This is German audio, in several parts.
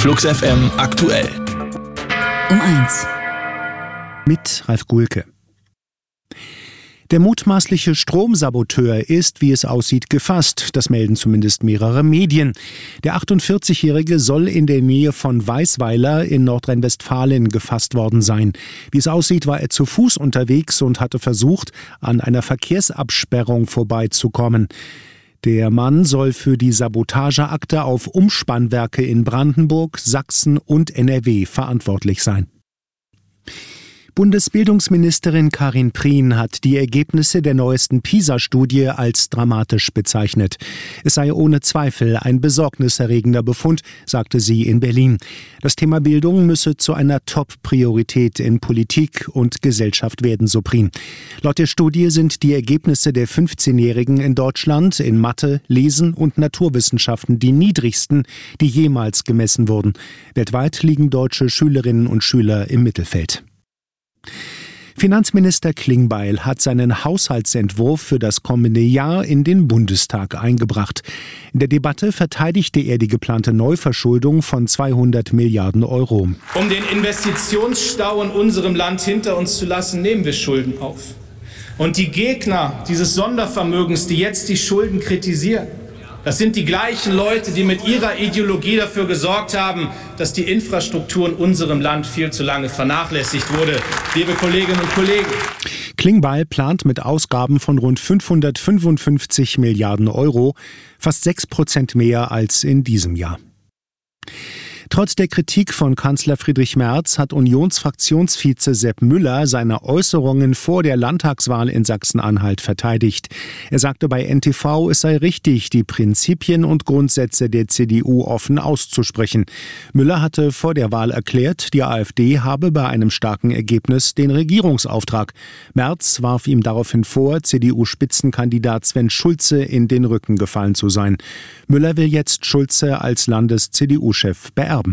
Flux FM aktuell. Um 1. Mit Ralf Gulke. Der mutmaßliche Stromsaboteur ist, wie es aussieht, gefasst. Das melden zumindest mehrere Medien. Der 48-Jährige soll in der Nähe von Weisweiler in Nordrhein-Westfalen gefasst worden sein. Wie es aussieht, war er zu Fuß unterwegs und hatte versucht, an einer Verkehrsabsperrung vorbeizukommen. Der Mann soll für die Sabotageakte auf Umspannwerke in Brandenburg, Sachsen und NRW verantwortlich sein. Bundesbildungsministerin Karin Prien hat die Ergebnisse der neuesten PISA-Studie als dramatisch bezeichnet. Es sei ohne Zweifel ein besorgniserregender Befund, sagte sie in Berlin. Das Thema Bildung müsse zu einer Top-Priorität in Politik und Gesellschaft werden, so Prien. Laut der Studie sind die Ergebnisse der 15-Jährigen in Deutschland in Mathe, Lesen und Naturwissenschaften die niedrigsten, die jemals gemessen wurden. Weltweit liegen deutsche Schülerinnen und Schüler im Mittelfeld. Finanzminister Klingbeil hat seinen Haushaltsentwurf für das kommende Jahr in den Bundestag eingebracht. In der Debatte verteidigte er die geplante Neuverschuldung von 200 Milliarden Euro. Um den Investitionsstau in unserem Land hinter uns zu lassen, nehmen wir Schulden auf. Und die Gegner dieses Sondervermögens, die jetzt die Schulden kritisieren, das sind die gleichen Leute, die mit ihrer Ideologie dafür gesorgt haben, dass die Infrastruktur in unserem Land viel zu lange vernachlässigt wurde. Liebe Kolleginnen und Kollegen. Klingbeil plant mit Ausgaben von rund 555 Milliarden Euro, fast 6% mehr als in diesem Jahr. Trotz der Kritik von Kanzler Friedrich Merz hat Unionsfraktionsvize Sepp Müller seine Äußerungen vor der Landtagswahl in Sachsen-Anhalt verteidigt. Er sagte bei NTV, es sei richtig, die Prinzipien und Grundsätze der CDU offen auszusprechen. Müller hatte vor der Wahl erklärt, die AfD habe bei einem starken Ergebnis den Regierungsauftrag. Merz warf ihm daraufhin vor, CDU-Spitzenkandidat Sven Schulze in den Rücken gefallen zu sein. Müller will jetzt Schulze als Landes-CDU-Chef beerben.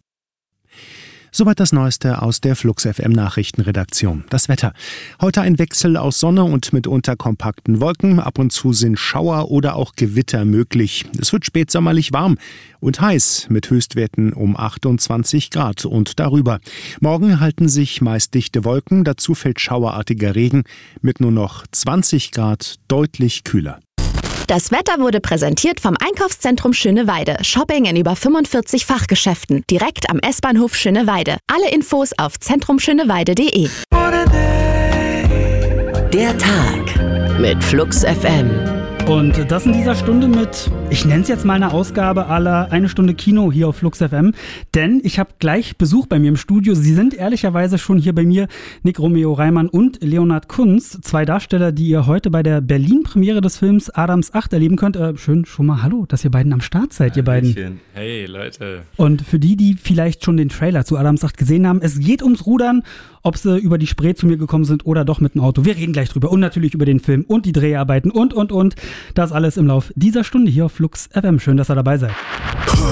Soweit das Neueste aus der Flux FM Nachrichtenredaktion. Das Wetter. Heute ein Wechsel aus Sonne und mitunter kompakten Wolken. Ab und zu sind Schauer oder auch Gewitter möglich. Es wird spätsommerlich warm und heiß mit Höchstwerten um 28 Grad und darüber. Morgen halten sich meist dichte Wolken. Dazu fällt schauerartiger Regen mit nur noch 20 Grad deutlich kühler. Das Wetter wurde präsentiert vom Einkaufszentrum Schöneweide. Shopping in über 45 Fachgeschäften. Direkt am S-Bahnhof Schöneweide. Alle Infos auf zentrumschöneweide.de. Der Tag mit Flux FM. Und das in dieser Stunde mit, ich nenne es jetzt mal eine Ausgabe à la eine Stunde Kino hier auf Flux FM, denn ich habe gleich Besuch bei mir im Studio. Sie sind ehrlicherweise schon hier bei mir, Nick Romeo Reimann und Leonhard Kunz, zwei Darsteller, die ihr heute bei der Berlin-Premiere des Films Adams 8 erleben könnt. Schön schon mal hallo, dass ihr beiden am Start seid, ihr beiden. Hey Leute. Und für die vielleicht schon den Trailer zu Adams 8 gesehen haben, es geht ums Rudern, ob sie über die Spree zu mir gekommen sind oder doch mit dem Auto. Wir reden gleich drüber und natürlich über den Film und die Dreharbeiten und. Das alles im Lauf dieser Stunde hier auf Flux FM. Schön, dass ihr dabei seid.